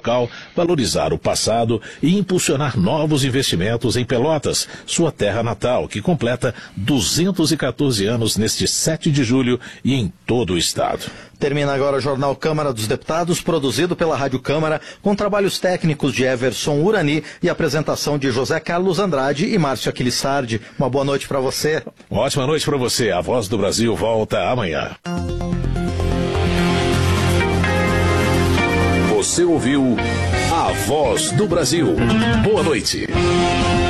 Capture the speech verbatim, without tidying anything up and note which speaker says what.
Speaker 1: local, valorizar o passado e impulsionar novos investimentos em Pelotas, sua terra natal, que completa duzentos e quatorze anos neste sete de julho e em todo o estado.
Speaker 2: Termina agora o Jornal Câmara dos Deputados, produzido pela Rádio Câmara, com trabalhos técnicos de Everson Urani e apresentação de José Carlos Andrade e Márcio Aquilissardi. Uma boa noite para você.
Speaker 1: Ótima noite para você. A Voz do Brasil volta amanhã. Você ouviu A Voz do Brasil. Boa noite.